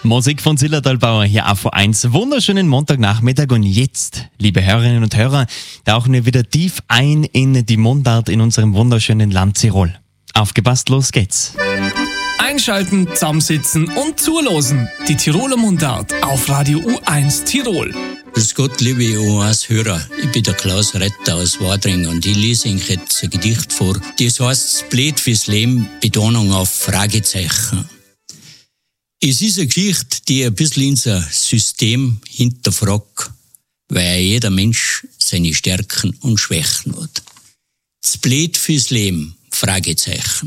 Musik von Zillertalbauer hier auf V1. Wunderschönen Montagnachmittag und jetzt, liebe Hörerinnen und Hörer, tauchen wir wieder tief ein in die Mundart in unserem wunderschönen Land Tirol. Aufgepasst, los geht's. Einschalten, zusammensitzen und zulosen. Die Tiroler Mundart auf Radio U1 Tirol. Grüß Gott, liebe U1-Hörer. Ich bin der Klaus Retter aus Wadring und ich lese Ihnen jetzt ein Gedicht vor. Das heißt Blöd fürs Leben, Betonung auf Fragezeichen. Es ist eine Geschichte, die ein bisschen unser System hinterfragt, weil jeder Mensch seine Stärken und Schwächen hat. Das Blöd fürs Leben, Fragezeichen.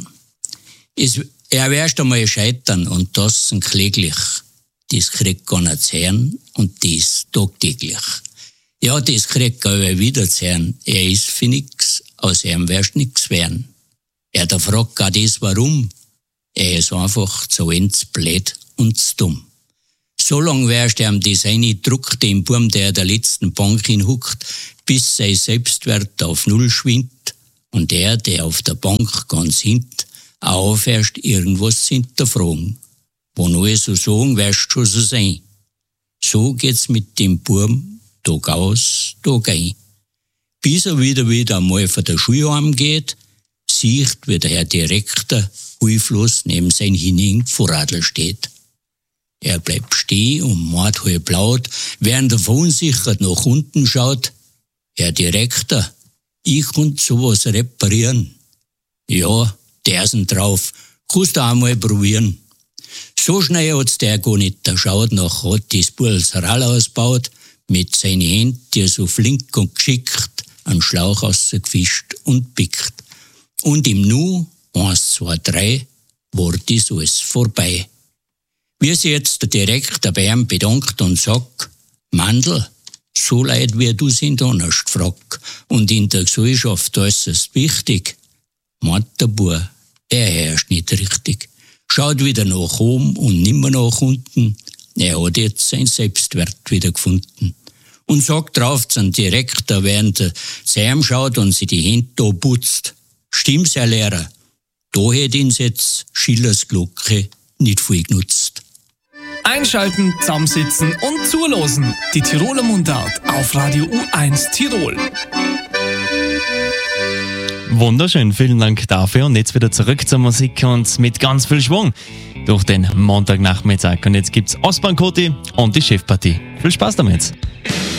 Er wirst einmal scheitern und das kläglich. Das kriegt gar nicht zu hören und das tagtäglich. Ja, das kriegt er aber wieder zu hören. Er ist für nix, aus ihm wirst nix werden. Er fragt gar das warum. Er ist einfach zu blöd und zu dumm. So lang wirst ihm das eindruckt, dem Burm, der der letzten Bank hinhuckt, bis sein Selbstwert auf Null schwindet und der auf der Bank ganz hint, auch erst irgendwas hinterfragen. Wo nur so sagen, wirst schon so sein. So geht's mit dem Burm Tag aus, Tag ein. Bis er wieder einmal von der Schule heimgeht, sieht, wie der Herr Direktor hilflos neben sein Vorradl steht. Er bleibt stehen und macht halb laut, während er verunsichert nach unten schaut. Herr Direktor, ich kann sowas reparieren. Ja, der ist drauf. Kannst du einmal probieren. So schnell hat's der gar nicht geschaut, noch hat das Burl das Rall ausgebaut, mit seinen Händen, die so flink und geschickt, einen Schlauch rausgefischt und pickt. Und im Nu, 1, 2, 3, war das alles vorbei. Wie sich jetzt der Direktor bei ihm bedankt und sagt, Mandl, so Leute wie du sind auch nicht gefragt und in der Gesellschaft äußerst wichtig. Meint der Bub, er herrscht nicht richtig. Schaut wieder nach oben und nimmer nach unten. Er hat jetzt seinen Selbstwert wieder gefunden. Und sagt drauf zum Direktor, während er zu ihm schaut und sich die Hände da putzt. Stimmt's, Herr Lehrer? Da hätte ihn jetzt Schillers Glocke nicht viel genutzt. Einschalten, zusammensitzen und zulosen. Die Tiroler Mundart auf Radio U1 Tirol. Wunderschön, vielen Dank dafür. Und jetzt wieder zurück zur Musik und mit ganz viel Schwung durch den Montagnachmittag. Und jetzt gibt's Ostbahn Koti und die Chefpartie. Viel Spaß damit!